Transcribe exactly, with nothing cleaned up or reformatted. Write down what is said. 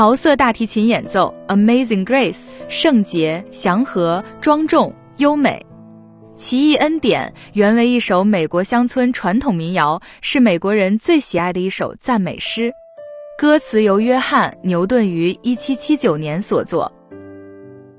桃色大提琴演奏 Amazing Grace， 圣洁、祥和、庄重、优美。奇异恩典原为一首美国乡村传统民谣，是美国人最喜爱的一首赞美诗。歌词由约翰·牛顿于一七七九年所作。